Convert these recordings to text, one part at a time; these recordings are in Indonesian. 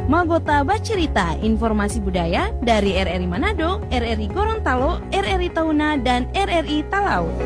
Magota Bercerita, informasi budaya dari RRI Manado, RRI Gorontalo, RRI Tahuna, dan RRI Talaut.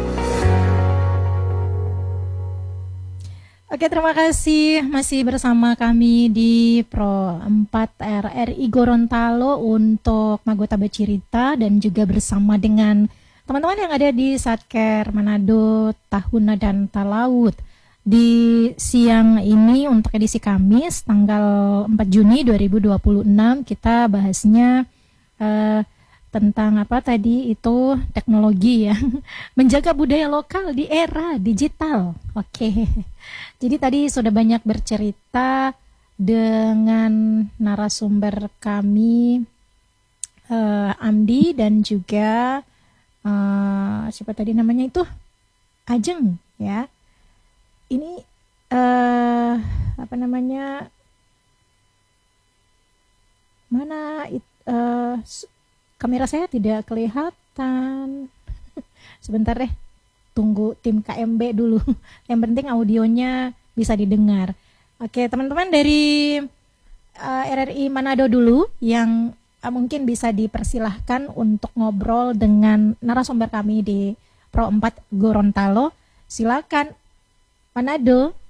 Oke, terima kasih masih bersama kami di Pro 4 RRI Gorontalo untuk Magota Bercerita dan juga bersama dengan teman-teman yang ada di Satker Manado, Tahuna, dan Talaut. Di siang ini untuk edisi Kamis tanggal 4 Juni 2026 kita bahasnya tentang apa tadi itu teknologi ya menjaga budaya lokal di era digital. Oke. Jadi tadi sudah banyak bercerita dengan narasumber kami Amdi dan juga siapa tadi namanya itu Ajeng ya. Ini apa namanya mana kamera saya tidak kelihatan. Sebentar deh, tunggu tim KMB dulu. Yang penting audionya bisa didengar. Oke, teman-teman dari RRI Manado dulu yang mungkin bisa dipersilahkan untuk ngobrol dengan narasumber kami di Pro 4 Gorontalo. Silakan Manado.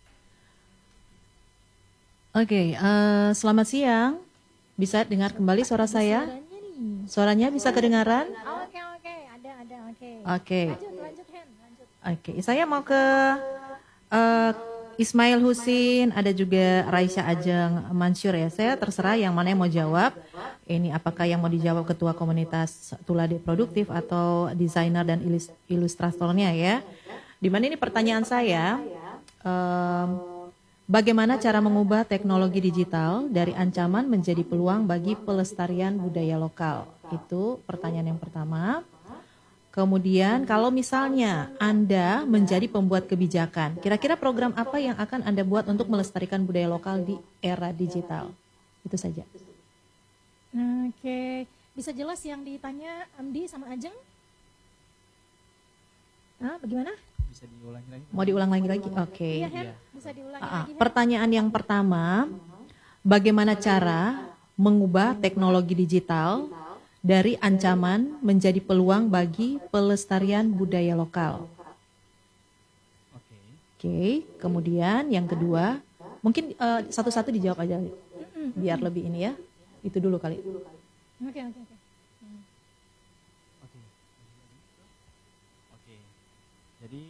Oke, selamat siang. Bisa dengar kembali suara saya? Suaranya bisa kedengaran? Oke, ada, oke. Oke. Lanjut, Hen, lanjut. Oke, saya mau ke Ismail Husin, ada juga Raisya Ajeng Mansur ya. Saya terserah yang mana yang mau jawab. Ini apakah yang mau dijawab ketua komunitas Tulade Produktif atau desainer dan ilustratornya ya. Dimana ini pertanyaan saya, bagaimana cara mengubah teknologi digital dari ancaman menjadi peluang bagi pelestarian budaya lokal? Itu pertanyaan yang pertama. Kemudian kalau misalnya Anda menjadi pembuat kebijakan, kira-kira program apa yang akan Anda buat untuk melestarikan budaya lokal di era digital? Itu saja. Oke, bisa jelas yang ditanya Amdi sama Ajeng? Bagaimana? Bisa diulangi lagi? Mau diulang lagi? Oke. Iya, Hen, bisa diulangi lagi. Hen. Pertanyaan yang pertama, bagaimana cara mengubah teknologi digital dari ancaman menjadi peluang bagi pelestarian budaya lokal? Oke. Kemudian yang kedua, mungkin satu-satu dijawab aja, biar lebih ini ya. Itu dulu kali. Oke. Jadi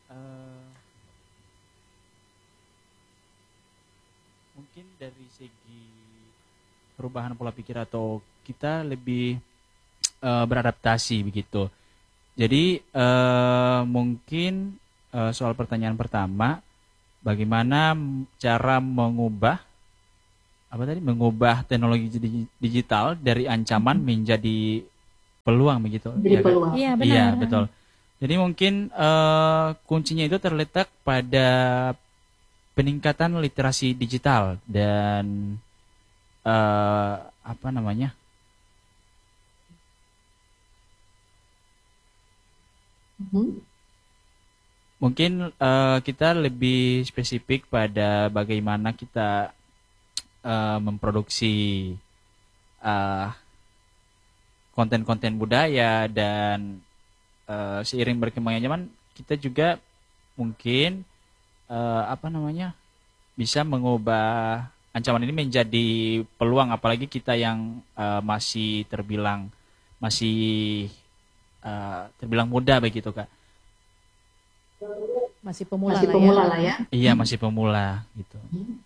mungkin dari segi perubahan pola pikir atau kita lebih beradaptasi begitu. Jadi mungkin soal pertanyaan pertama, bagaimana cara mengubah teknologi digital dari ancaman menjadi peluang begitu? Jadi peluang. Iya, benar. Iya, betul. Jadi mungkin kuncinya itu terletak pada peningkatan literasi digital dan mungkin kita lebih spesifik pada bagaimana kita memproduksi konten-konten budaya dan seiring berkembangnya zaman kita juga mungkin bisa mengubah ancaman ini menjadi peluang, apalagi kita yang masih terbilang muda begitu Kak. Masih pemula lah ya. Iya, masih pemula gitu.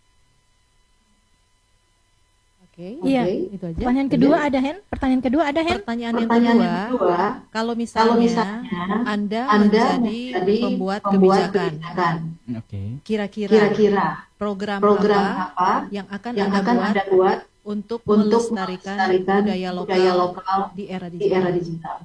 Oke, iya. Itu aja. Pertanyaan kedua ada Hen? Pertanyaan yang kedua, kalau misalnya Anda menjadi pembuat kebijakan, kira-kira program apa yang akan Anda buat untuk melestarikan budaya lokal di era digital?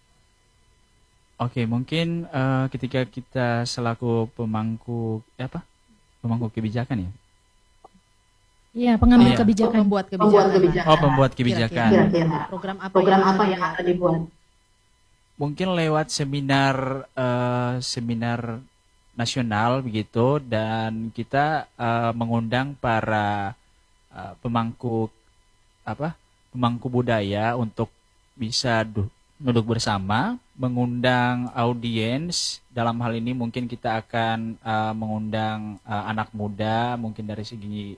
Oke, mungkin ketika kita selaku pemangku kebijakan ya. Iya, pengambil kebijakan. Pembuat kebijakan. Kira-kira. Program apa yang akan dibuat? Mungkin lewat seminar nasional begitu, dan kita mengundang para pemangku pemangku budaya untuk bisa duduk bersama, mengundang audiens. Dalam hal ini mungkin kita akan mengundang anak muda, mungkin dari segi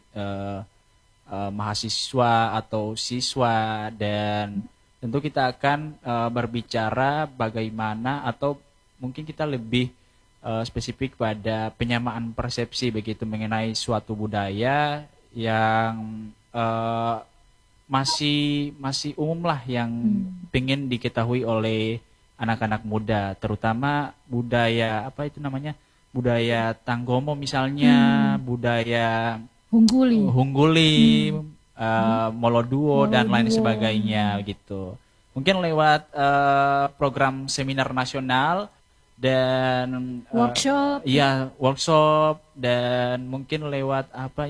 mahasiswa atau siswa, dan tentu kita akan berbicara bagaimana, atau mungkin kita lebih spesifik pada penyamaan persepsi begitu mengenai suatu budaya yang masih umum lah, yang pengen diketahui oleh anak-anak muda, terutama budaya budaya Tanggomo misalnya, budaya Hungguli, Moloduo dan lain sebagainya gitu. Mungkin lewat program seminar nasional dan workshop, dan mungkin lewat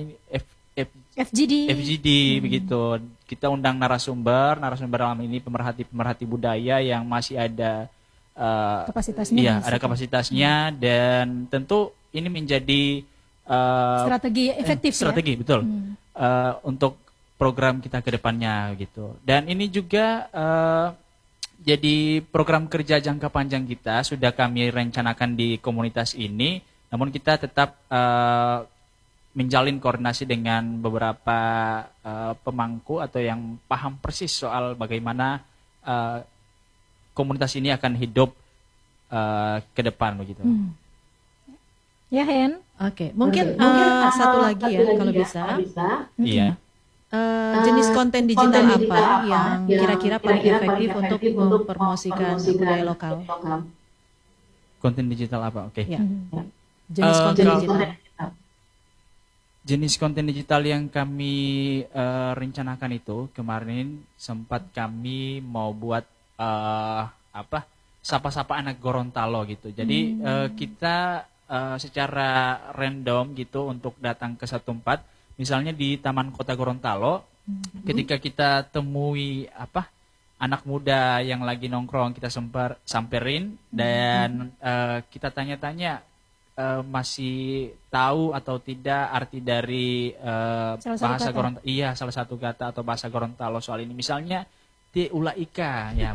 FGD begitu. Kita undang narasumber dalam ini pemerhati budaya yang masih ada kapasitasnya. Iya, ada kapasitasnya, dan tentu ini menjadi strategi efektif betul. Untuk program kita ke depannya gitu. Dan ini juga jadi program kerja jangka panjang kita, sudah kami rencanakan di komunitas ini, namun kita tetap menjalin koordinasi dengan beberapa pemangku atau yang paham persis soal bagaimana komunitas ini akan hidup ke depan begitu. Ya, Hen. Oke, mungkin satu lagi ya kalau bisa. Iya. Jenis konten digital apa yang kira-kira paling efektif untuk mempromosikan budaya lokal? Konten digital apa? Oke. Ya. Jenis konten digital. Jenis konten digital yang kami rencanakan itu, kemarin sempat kami mau buat sapa-sapa anak Gorontalo gitu. Jadi kita secara random gitu untuk datang ke satu tempat, misalnya di Taman Kota Gorontalo, ketika kita temui anak muda yang lagi nongkrong, kita samperin dan kita tanya-tanya masih tahu atau tidak arti dari bahasa Gorontalo. Iya, salah satu kata atau bahasa Gorontalo soal ini. Misalnya te ula ika, ya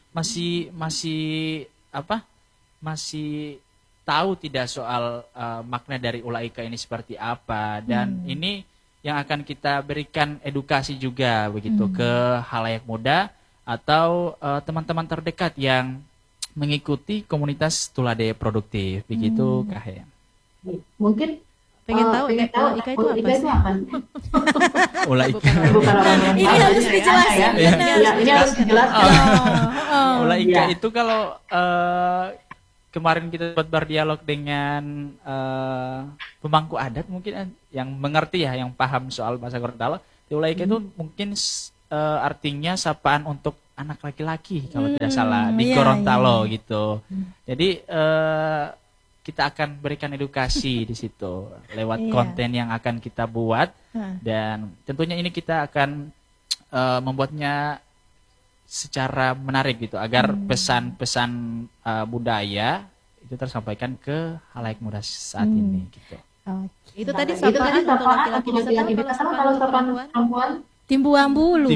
masih tahu tidak soal makna dari ula ika ini seperti apa, dan ini yang akan kita berikan edukasi juga begitu ke halayak muda atau teman-teman terdekat yang mengikuti komunitas Tulade Produktif begitu, Kak Hen. Mungkin pengen tahu ula ika itu apa sih? Ula ika. Ini harus dijelasin. Ini harus dijelaskan. Ula ika itu kalau kemarin kita sempat berdialog dengan pemangku adat mungkin yang mengerti ya, yang paham soal bahasa Gorontalo. Ula ika itu mungkin artinya sapaan untuk anak laki-laki kalau tidak salah di Gorontalo gitu. Jadi kita akan berikan edukasi di situ lewat konten yang akan kita buat, dan tentunya ini kita akan membuatnya secara menarik gitu agar pesan-pesan budaya itu tersampaikan ke halayak muda saat ini gitu. Itu tadi sapaan untuk laki-laki bisa tahu kalau sapaan perempuan? Timbuang bulu.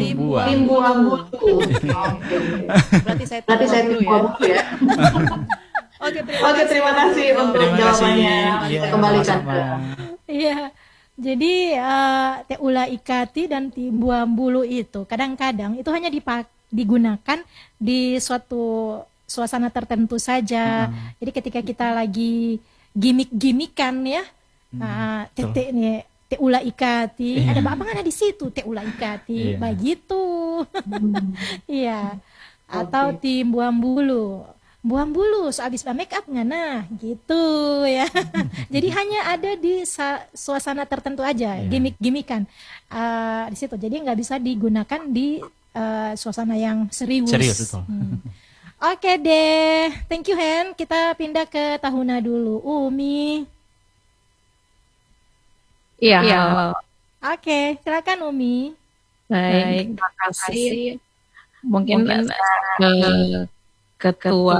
Berarti saya tunggu ya. Oke, terima kasih untuk jawabannya. Iya, Kembalikan. Iya. Jadi te ula ikati dan timbuang bulu itu kadang-kadang itu hanya digunakan di suatu suasana tertentu saja. Jadi ketika kita lagi gimmick-gimmickan ya, titik nih te ula ikati, ada apa ada di situ te ula ikati, begitu. Iya. Atau tim buang bulu sehabis make up ngana gitu ya. Jadi hanya ada di suasana tertentu aja, gimmick-gimmickan di situ. Jadi nggak bisa digunakan di suasana yang serius. Serius betul. Oke deh, thank you Hen. Kita pindah ke Tahuna dulu. Umi. Iya, halo. Oke, silakan Umi. Baik, terima kasih. Mungkin ketua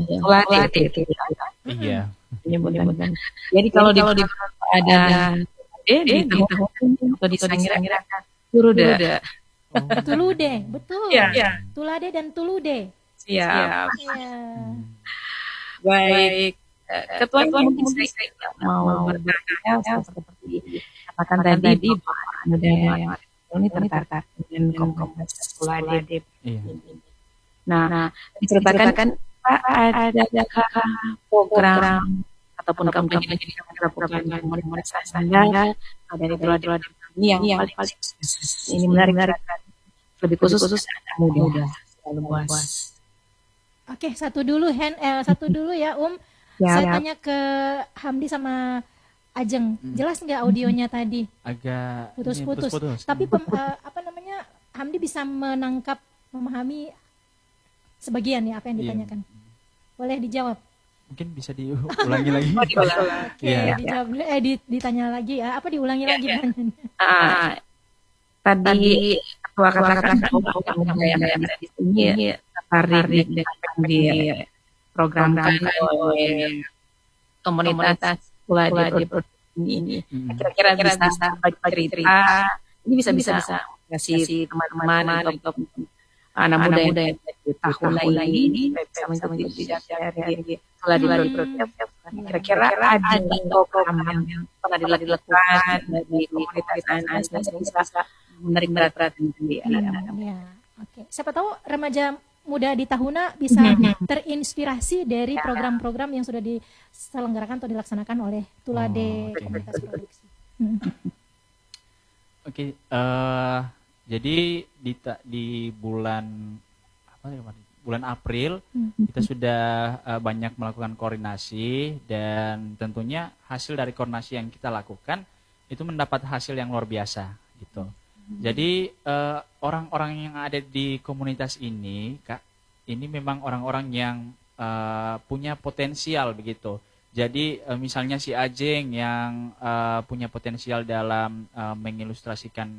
Iya. penyebutan. Jadi kalau di ada di tahun atau di Sangirang Turuda. Tulude, betul. Ya. Tulade dan Tulude. Siap. Iya. Baik. Ketua mungkin saya mau bertanya seperti katakan tadi bahwa muda yang ini tertarik dengan komunitas Tuladip. Iya. Nah, diceritakan ada program ataupun kampanye program komunitas Anda ada di Tuladip ini yang paling khusus. Ini menarik lebih khusus muda selalu luas. Oke, satu dulu ya Ya. Saya tanya ke Hamdi sama Ajeng, jelas nggak audionya tadi? Agak Putus-putus. Tapi Hamdi bisa memahami sebagian ya apa yang ditanyakan. Boleh dijawab? Mungkin bisa diulangi lagi. Oke, Iya. dijawab dulu. Ditanya lagi ya. Apa diulangi lagi pertanyaannya? Tadi ketua katakan bahwa yang ada di sini tertarik di program oleh komunitas Tuladip ini. Kira-kira bisa cerita. Ini bisa kasih teman-teman atau anak muda yang tahun ini bisa mengikuti dari Tuladip. Kira-kira ada program yang pernah dilakukan dari komunitas Anda bisa menarik perhatian dia. Ya, oke. Siapa tahu remaja muda di Tahuna bisa terinspirasi dari program-program yang sudah diselenggarakan atau dilaksanakan oleh Tulade Komunitas Produksi. Oke, jadi di bulan April kita sudah banyak melakukan koordinasi dan tentunya hasil dari koordinasi yang kita lakukan itu mendapat hasil yang luar biasa gitu. Jadi orang-orang yang ada di komunitas ini, Kak, ini memang orang-orang yang punya potensial begitu. Jadi misalnya si Ajeng yang punya potensial dalam mengilustrasikan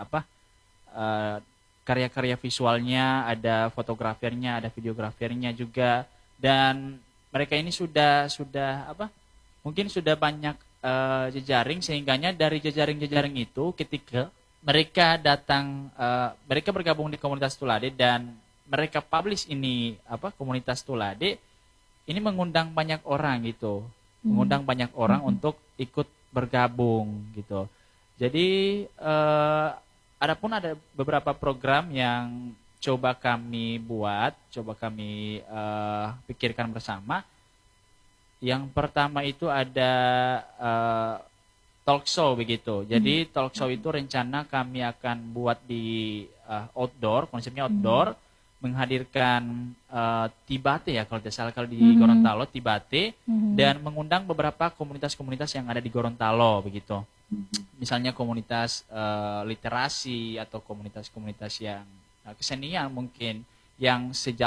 karya-karya visualnya, ada fotografernya, ada videografernya juga, dan mereka ini sudah mungkin sudah banyak jejaring, sehingganya dari jejaring itu ketika mereka datang, mereka bergabung di komunitas Tulade dan mereka publish ini komunitas Tulade ini mengundang banyak orang gitu, mengundang banyak orang untuk ikut bergabung gitu. Jadi adapun ada beberapa program yang coba kami buat, coba kami pikirkan bersama. Yang pertama itu ada talk show begitu. Jadi talk show itu rencana kami akan buat di outdoor, konsepnya outdoor, menghadirkan Tibate ya kalau tidak salah, kalau di Gorontalo Tibate, dan mengundang beberapa komunitas-komunitas yang ada di Gorontalo begitu. Misalnya komunitas literasi atau komunitas-komunitas yang kesenian mungkin yang sejauh